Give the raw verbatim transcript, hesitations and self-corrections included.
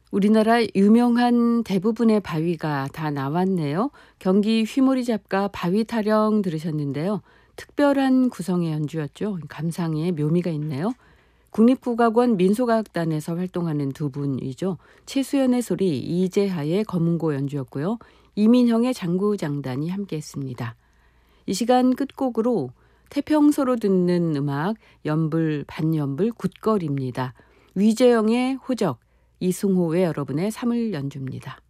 우리나라 유명한 대부분의 바위가 다 나왔네요. 경기 휘모리 잡가 바위 타령 들으셨는데요. 특별한 구성의 연주였죠. 감상에 묘미가 있네요. 국립국악원 민소가악단에서 활동하는 두 분이죠. 최수연의 소리, 이재하의 검은고 연주였고요. 이민형의 장구장단이 함께했습니다. 이 시간 끝곡으로 태평소로 듣는 음악 연불 반연불 굿걸입니다. 위재영의 호적, 이승호의 여러분의 삼을 연주입니다.